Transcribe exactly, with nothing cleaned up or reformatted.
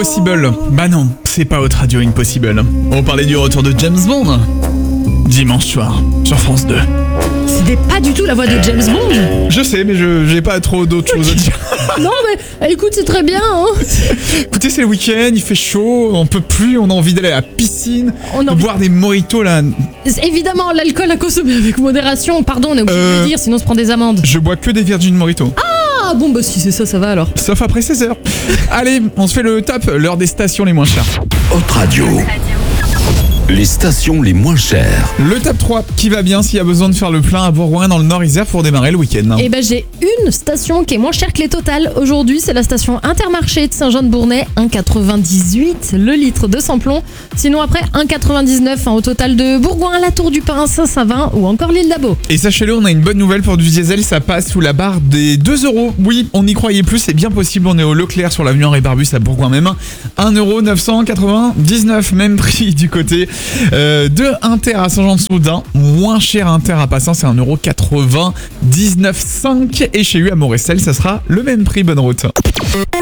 Impossible. Bah non, c'est pas Haute Radio Impossible. On parlait du retour de James Bond. Dimanche soir, sur France deux. C'était pas du tout la voix de James Bond. Je sais, mais je j'ai pas trop d'autres choses à dire. Non mais écoute, c'est très bien hein. Écoutez, c'est le week-end, il fait chaud, on peut plus, on a envie d'aller à la piscine, On a de boire des mojitos là. Évidemment, l'alcool à consommer avec modération. Pardon, on est obligé Euh, de le dire, sinon on se prend des amendes. Je bois que des Virgin Mojito. Ah bon, bah si c'est ça, ça va alors. Sauf après seize heures. Allez, on se fait le top, l'heure des stations les moins chères. Haute Radio. Les stations les moins chères. Le top trois qui va bien s'il y a besoin de faire le plein à Bourgoin dans le Nord-Isère pour démarrer le week-end. Et ben j'ai une station qui est moins chère que les totales. Aujourd'hui, c'est la station Intermarché de Saint-Jean-de-Bournay, un virgule quatre-vingt-dix-huit le litre de samplon. Sinon après, un virgule quatre-vingt-dix-neuf hein, au total de Bourgoin, la Tour du Pin, Saint-Savin ou encore l'île d'Abo. Et sachez-le, on a une bonne nouvelle pour du diesel, ça passe sous la barre des deux euros. Oui, on n'y croyait plus, c'est bien possible, on est au Leclerc sur l'avenue Henri Barbus à Bourgoin même. un euro neuf cent quatre-vingt-dix-neuf, même prix du côté euh, de Inter à Saint-Jean-de-Soudain. Moins cher Inter à Passant, c'est un euro quatre-vingt-dix-neuf virgule cinq. Et chez U à Morestel, ça sera le même prix, bonne route.